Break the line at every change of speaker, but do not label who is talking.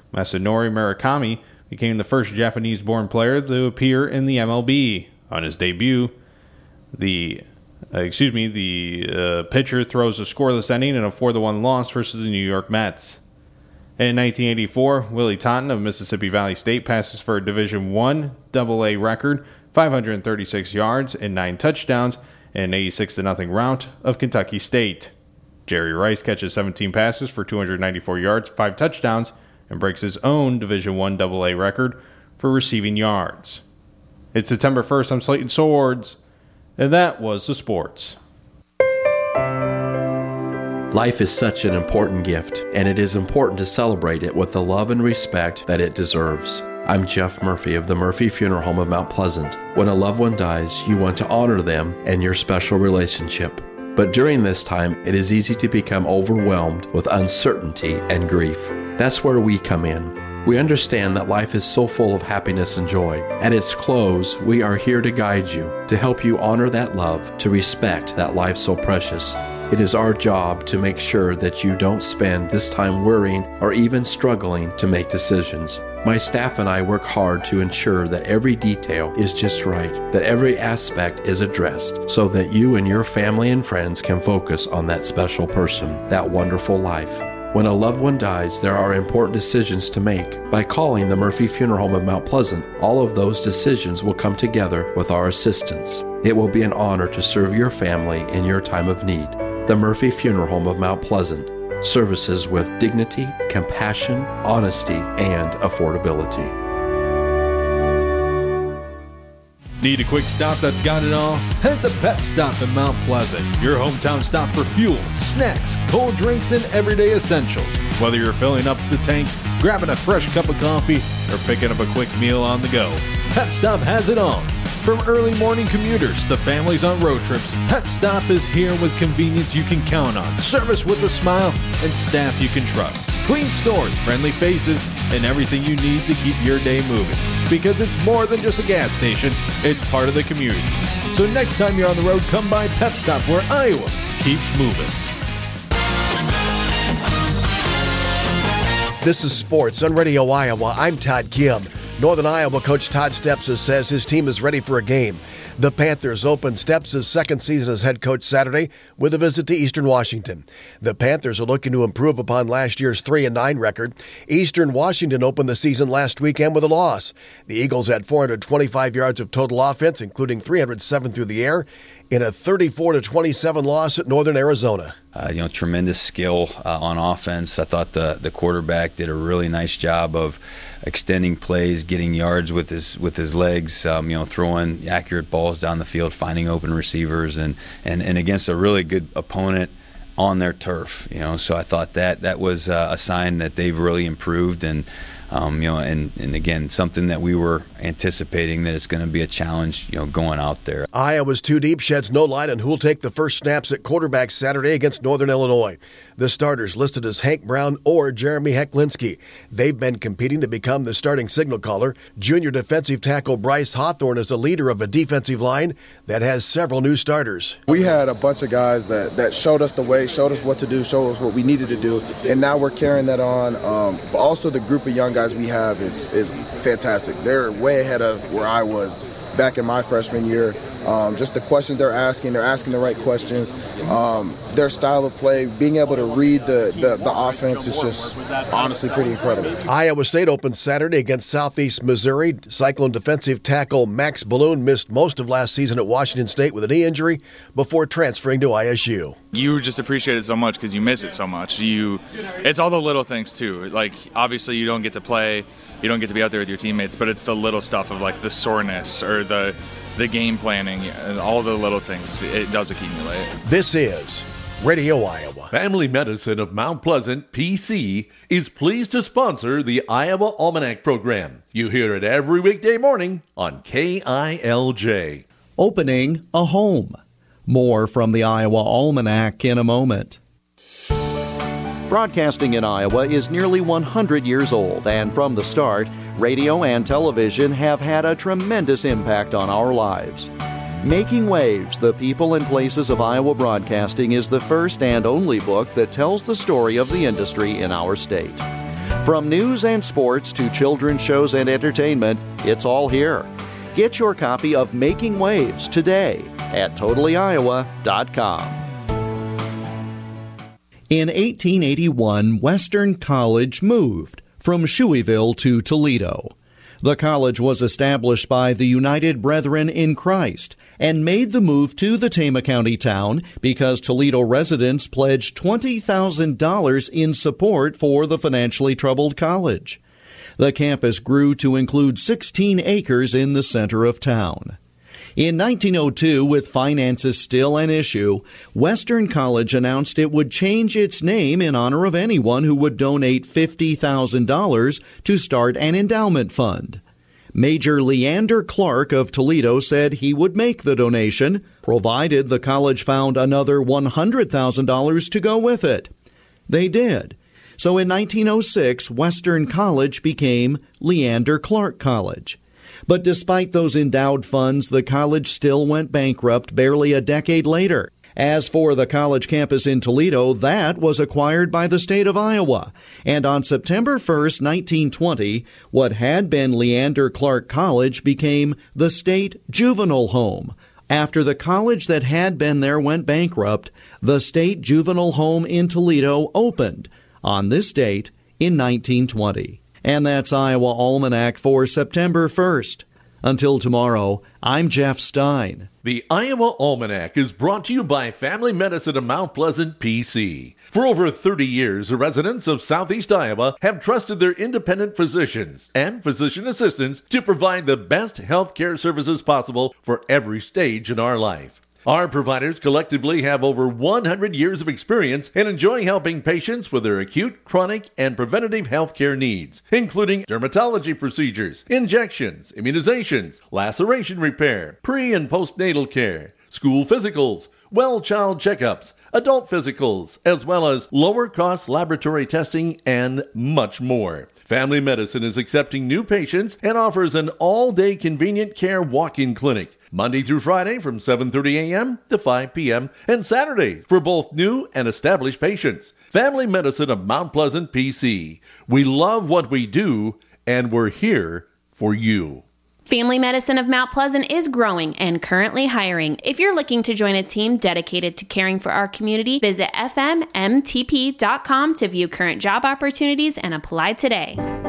Masanori Murakami became the first Japanese-born player to appear in the MLB. On his debut, the pitcher throws a scoreless inning in a 4-1 loss versus the New York Mets. In 1984, Willie Taunton of Mississippi Valley State passes for a Division I AA record, 536 yards and 9 touchdowns in an 86-0 rout of Kentucky State. Jerry Rice catches 17 passes for 294 yards, 5 touchdowns, and breaks his own Division I AA record for receiving yards. It's September 1st. I'm Slayton Swords, and that was the sports.
Life is such an important gift, and it is important to celebrate it with the love and respect that it deserves. I'm Jeff Murphy of the Murphy Funeral Home of Mount Pleasant. When a loved one dies, you want to honor them and your special relationship. But during this time, it is easy to become overwhelmed with uncertainty and grief. That's where we come in. We understand that life is so full of happiness and joy. At its close, we are here to guide you, to help you honor that love, to respect that life so precious. It is our job to make sure that you don't spend this time worrying or even struggling to make decisions. My staff and I work hard to ensure that every detail is just right, that every aspect is addressed, so that you and your family and friends can focus on that special person, that wonderful life. When a loved one dies, there are important decisions to make. By calling the Murphy Funeral Home of Mount Pleasant, all of those decisions will come together with our assistance. It will be an honor to serve your family in your time of need. The Murphy Funeral Home of Mount Pleasant. Services with dignity, compassion, honesty, and affordability.
Need a quick stop that's got it all? Head to Pep Stop in Mount Pleasant, your hometown stop for fuel, snacks, cold drinks, and everyday essentials. Whether you're filling up the tank, grabbing a fresh cup of coffee, or picking up a quick meal on the go, Pep Stop has it all. From early morning commuters to families on road trips, Pep Stop is here with convenience you can count on, service with a smile, and staff you can trust. Clean stores, friendly faces, and everything you need to keep your day moving. Because it's more than just a gas station, it's part of the community. So next time you're on the road, come by Pep Stop, where Iowa keeps moving.
This is Sports on Radio Iowa. I'm Todd Kim. Northern Iowa coach Todd Stepsis says his team is ready for a game. The Panthers opened Stepsis' second season as head coach Saturday with a visit to Eastern Washington. The Panthers are looking to improve upon last year's 3-9 record. Eastern Washington opened the season last weekend with a loss. The Eagles had 425 yards of total offense, including 307 through the air, in a 34-27 loss at Northern Arizona.
Tremendous skill on offense. I thought the quarterback did a really nice job of extending plays, getting yards with his legs, throwing accurate balls down the field, finding open receivers, and against a really good opponent on their turf. So I thought that was a sign that they've really improved, and again, something that we were anticipating that it's going to be a challenge, going out there.
Iowa's Too Deep sheds no light on who will take the first snaps at quarterback Saturday against Northern Illinois. The starters listed as Hank Brown or Jeremy Hecklinski. They've been competing to become the starting signal caller. Junior defensive tackle Bryce Hawthorne is the leader of a defensive line that has several new starters.
We had a bunch of guys that showed us the way, showed us what to do, showed us what we needed to do, and now we're carrying that on. But also the group of young guys we have is fantastic. They're way ahead of where I was back in my freshman year. Just the questions they're asking the right questions. Their style of play, being able to read the offense is just honestly pretty incredible.
Iowa State opens Saturday against Southeast Missouri. Cyclone defensive tackle Max Balloon missed most of last season at Washington State with a knee injury before transferring to ISU.
You just appreciate it so much because you miss it so much. It's all the little things too. Like obviously you don't get to play, you don't get to be out there with your teammates, but it's the little stuff of like the soreness or the game planning, and all the little things. It does accumulate.
This is Radio Iowa.
Family Medicine of Mount Pleasant, PC, is pleased to sponsor the Iowa Almanac program. You hear it every weekday morning on KILJ.
Opening a home. More from the Iowa Almanac in a moment. Broadcasting in Iowa is nearly 100 years old, and from the start, radio and television have had a tremendous impact on our lives. Making Waves, The People and Places of Iowa Broadcasting is the first and only book that tells the story of the industry in our state. From news and sports to children's shows and entertainment, it's all here. Get your copy of Making Waves today at totallyiowa.com. In 1881, Western College moved from Shueyville to Toledo. The college was established by the United Brethren in Christ and made the move to the Tama County town because Toledo residents pledged $20,000 in support for the financially troubled college. The campus grew to include 16 acres in the center of town. In 1902, with finances still an issue, Western College announced it would change its name in honor of anyone who would donate $50,000 to start an endowment fund. Major Leander Clark of Toledo said he would make the donation, provided the college found another $100,000 to go with it. They did. So in 1906, Western College became Leander Clark College. But despite those endowed funds, the college still went bankrupt barely a decade later. As for the college campus in Toledo, that was acquired by the state of Iowa. And on September 1st, 1920, what had been Leander Clark College became the State Juvenile Home. After the college that had been there went bankrupt, the State Juvenile Home in Toledo opened on this date in 1920. And that's Iowa Almanac for September 1st. Until tomorrow, I'm Jeff Stein.
The Iowa Almanac is brought to you by Family Medicine of Mount Pleasant, PC. For over 30 years, the residents of Southeast Iowa have trusted their independent physicians and physician assistants to provide the best health care services possible for every stage in our life. Our providers collectively have over 100 years of experience and enjoy helping patients with their acute, chronic, and preventative health care needs, including dermatology procedures, injections, immunizations, laceration repair, pre- and postnatal care, school physicals, well child checkups, adult physicals, as well as lower-cost laboratory testing and much more. Family Medicine is accepting new patients and offers an all-day convenient care walk-in clinic, Monday through Friday from 7:30 a.m. to 5 p.m. and Saturdays for both new and established patients. Family Medicine of Mount Pleasant, PC. We love what we do, and we're here for you.
Family Medicine of Mount Pleasant is growing and currently hiring. If you're looking to join a team dedicated to caring for our community, visit fmmtp.com to view current job opportunities and apply today.